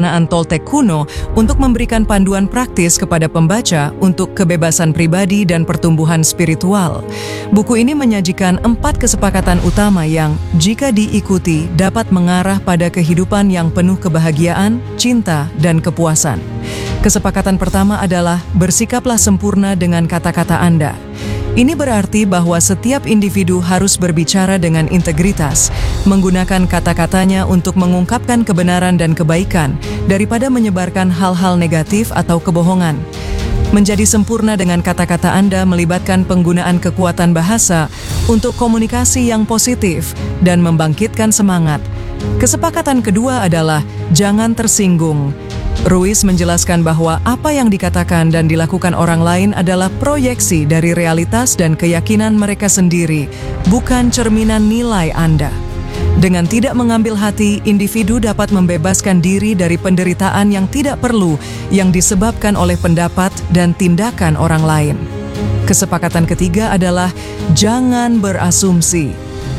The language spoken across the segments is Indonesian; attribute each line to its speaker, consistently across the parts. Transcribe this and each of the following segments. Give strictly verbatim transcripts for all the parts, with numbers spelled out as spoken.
Speaker 1: Kesederhanaan Toltec kuno untuk memberikan panduan praktis kepada pembaca untuk kebebasan pribadi dan pertumbuhan spiritual. Buku ini menyajikan empat kesepakatan utama yang, jika diikuti, dapat mengarah pada kehidupan yang penuh kebahagiaan, cinta, dan kepuasan. Kesepakatan pertama adalah bersikaplah sempurna dengan kata-kata Anda. Ini berarti bahwa setiap individu harus berbicara dengan integritas, menggunakan kata-katanya untuk mengungkapkan kebenaran dan kebaikan, daripada menyebarkan hal-hal negatif atau kebohongan. Menjadi sempurna dengan kata-kata Anda melibatkan penggunaan kekuatan bahasa untuk komunikasi yang positif dan membangkitkan semangat. Kesepakatan kedua adalah jangan tersinggung. Ruiz menjelaskan bahwa apa yang dikatakan dan dilakukan orang lain adalah proyeksi dari realitas dan keyakinan mereka sendiri, bukan cerminan nilai Anda. Dengan tidak mengambil hati, individu dapat membebaskan diri dari penderitaan yang tidak perlu yang disebabkan oleh pendapat dan tindakan orang lain. Kesepakatan ketiga adalah jangan berasumsi.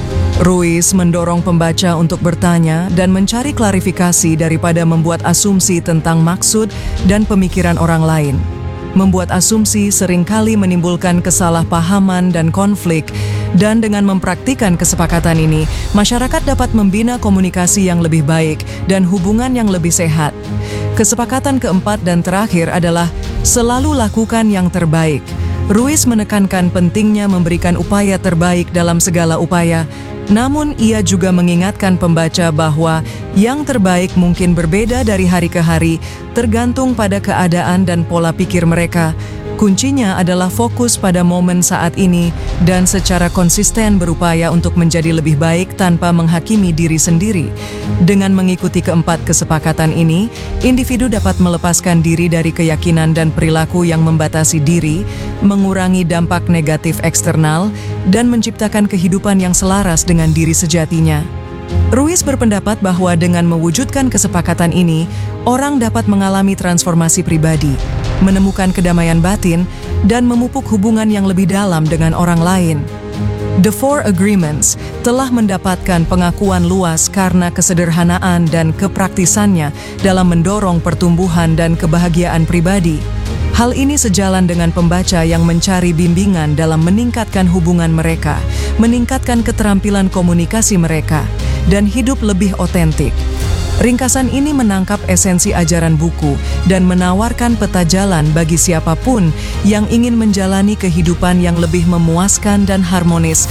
Speaker 1: Ruiz mendorong pembaca untuk bertanya dan mencari klarifikasi daripada membuat asumsi tentang maksud dan pemikiran orang lain. Membuat asumsi seringkali menimbulkan kesalahpahaman dan konflik, dan dengan mempraktikkan kesepakatan ini, masyarakat dapat membina komunikasi yang lebih baik dan hubungan yang lebih sehat. Kesepakatan keempat dan terakhir adalah selalu lakukan yang terbaik. Ruiz menekankan pentingnya memberikan upaya terbaik dalam segala upaya, namun ia juga mengingatkan pembaca bahwa yang terbaik mungkin berbeda dari hari ke hari, tergantung pada keadaan dan pola pikir mereka. Kuncinya adalah fokus pada momen saat ini dan secara konsisten berupaya untuk menjadi lebih baik tanpa menghakimi diri sendiri. Dengan mengikuti keempat kesepakatan ini, individu dapat melepaskan diri dari keyakinan dan perilaku yang membatasi diri, mengurangi dampak negatif eksternal, dan menciptakan kehidupan yang selaras dengan diri sejatinya. Ruiz berpendapat bahwa dengan mewujudkan kesepakatan ini, orang dapat mengalami transformasi pribadi, menemukan kedamaian batin, dan memupuk hubungan yang lebih dalam dengan orang lain. The Four Agreements telah mendapatkan pengakuan luas karena kesederhanaan dan kepraktisannya dalam mendorong pertumbuhan dan kebahagiaan pribadi. Hal ini sejalan dengan pembaca yang mencari bimbingan dalam meningkatkan hubungan mereka, meningkatkan keterampilan komunikasi mereka, dan hidup lebih otentik. Ringkasan ini menangkap esensi ajaran buku dan menawarkan peta jalan bagi siapapun yang ingin menjalani kehidupan yang lebih memuaskan dan harmonis.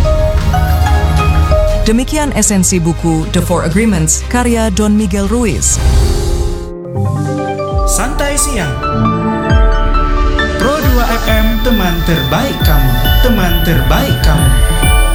Speaker 1: Demikian esensi buku The Four Agreements, karya Don Miguel Ruiz.
Speaker 2: Santai Siang Pro dua F M, teman terbaik kamu, teman terbaik kamu.